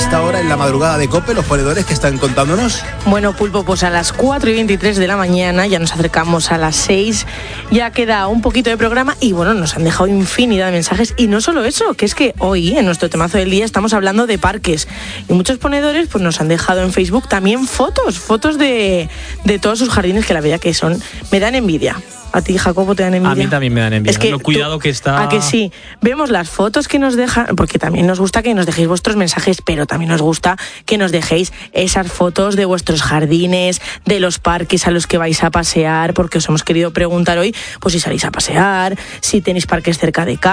esta hora en la madrugada de COPE, los ponedores que están contándonos? Bueno, Pulpo, pues a las 4:23 de la mañana, ya nos acercamos a las 6, ya queda un poquito de programa y bueno, nos han dejado infinidad de mensajes y no solo eso, que es que hoy en nuestro temazo del día estamos hablando de parques y muchos ponedores pues nos han dejado en Facebook también fotos de todos sus jardines, que la verdad que son, me dan envidia. ¿A ti, Jacobo, te dan envidia? A mí también me dan envidia. Es que lo cuidado que está... ¿A que sí? Vemos las fotos que nos dejan, porque también nos gusta que nos dejéis vuestros mensajes, pero también nos gusta que nos dejéis esas fotos de vuestros jardines, de los parques a los que vais a pasear, porque os hemos querido preguntar hoy, pues si salís a pasear, si tenéis parques cerca de casa.